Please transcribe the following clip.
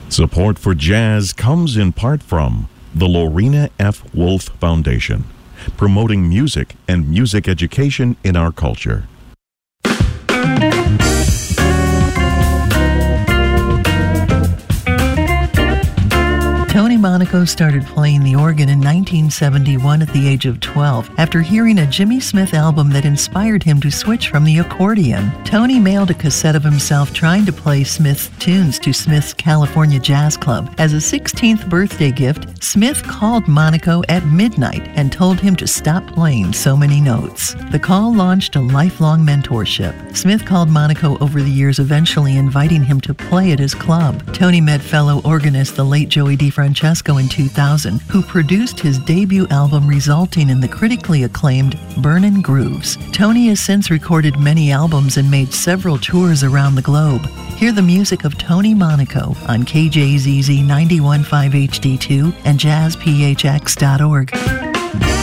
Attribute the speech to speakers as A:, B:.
A: Support for jazz comes in part from the Lorena F. Wolf Foundation, promoting music and music education in our culture.
B: Tony Monaco started playing the organ in 1971 at the age of 12 after hearing a Jimmy Smith album that inspired him to switch from the accordion. Tony mailed a cassette of himself trying to play Smith's tunes to Smith's California Jazz Club. As a 16th birthday gift, Smith called Monaco at midnight and told him to stop playing so many notes. The call launched a lifelong mentorship. Smith called Monaco over the years, eventually inviting him to play at his club. Tony met fellow organist, the late Joey DeFrancesco, in 2000, who produced his debut album, resulting in the critically acclaimed Burnin' Grooves. Tony has since recorded many albums and made several tours around the globe. Hear the music of Tony Monaco on KJZZ 91.5 HD2 and jazzphx.org.